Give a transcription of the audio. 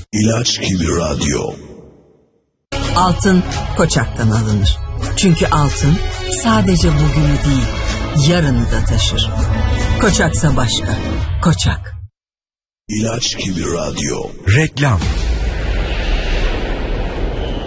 İlaç gibi radyo. Altın Koçak'tan alınır. Çünkü altın sadece bugünü değil, yarını da taşır. Koçaksa başka. Koçak. İlaç gibi radyo. Reklam.